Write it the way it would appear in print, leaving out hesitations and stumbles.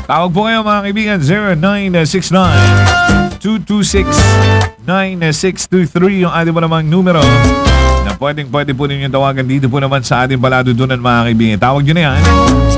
Tawag po kayo mga kaibigan, 0969-226-9623 yung ating po namang numero na pwede po ninyo tawagan dito po naman sa ating paladudunan mga kaibigan. Tawag nyo na yan.